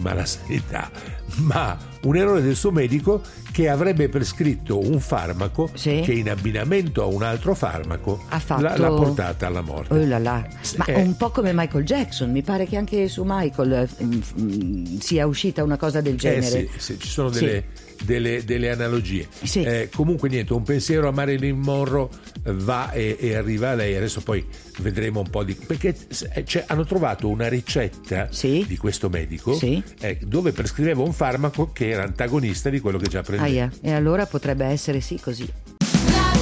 malasanità, ma un errore del suo medico che avrebbe prescritto un farmaco Sì. che in abbinamento a un altro farmaco Ha fatto... l'ha portata alla morte. Oh là là. Ma un po' come Michael Jackson, mi pare che anche su Michael sia uscita una cosa del genere. Sì, ci sono Sì. delle analogie. Sì. Comunque niente, un pensiero a Marilyn Monroe va e arriva a lei. Adesso poi vedremo un po' perché hanno trovato una ricetta Sì. di questo medico Sì. dove prescriveva un farmaco che era antagonista di quello che già prendeva. E allora potrebbe essere sì così.